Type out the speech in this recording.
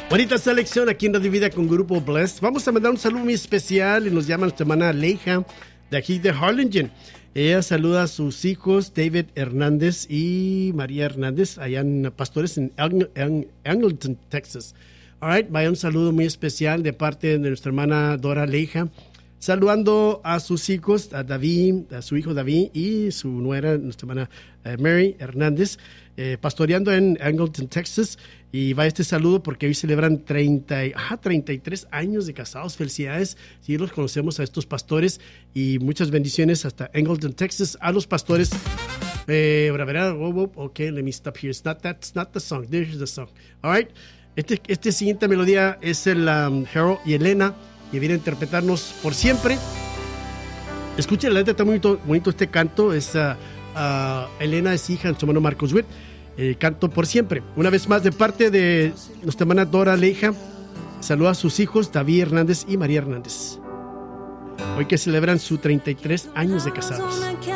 Bonita selección aquí en Radio Vida con Grupo Blessed. Vamos a mandar un saludo muy especial y nos llama nuestra hermana Leija de aquí de Harlingen. Ella saluda a sus hijos David Hernández y María Hernández, allá en Pastores en Angleton, Texas. All right, vaya un saludo muy especial de parte de nuestra hermana Dora Leija, saludando a sus hijos, a David, a su hijo David y su nuera, nuestra hermana Mary Hernández, pastoreando en Angleton, Texas. Y va este saludo porque hoy celebran 33 años de casados. Felicidades. Sí, los conocemos a estos pastores y muchas bendiciones hasta Angleton, Texas. A los pastores. Okay, let me stop here. It's not the song. There's the song. All right. Este siguiente melodía es el Harold y Elena, que viene a interpretarnos por siempre. Escuchen la letra, está muy bonito este canto. Es Elena es hija de su hermano Marcos Witt. Canto por siempre. Una vez más, de parte de nuestra hermana Dora Leija, saluda a sus hijos David Hernández y María Hernández, hoy que celebran sus 33 años de casados.